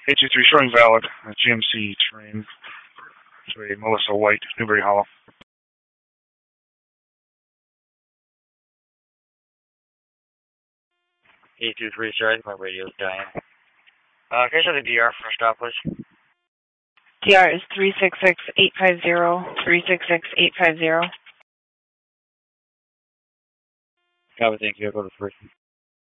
823 showing valid. GMC train to a Melissa White, Newberry Hollow. 823, sorry, my radio's dying. Can I show the DR for a stop, please? DR is 366-850, 366-850. Copy, thank you. I'll go to 3.